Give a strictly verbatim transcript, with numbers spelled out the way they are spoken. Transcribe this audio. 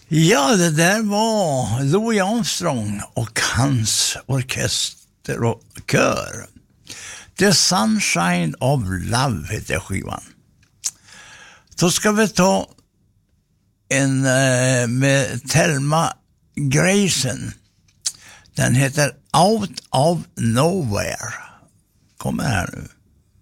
Ja, det där var Louis Armstrong och hans orkester och kör. The Sunshine of Love heter skivan. Då ska vi ta en eh, med Thelma Grayson. Den heter Out of Nowhere. Kommer här nu.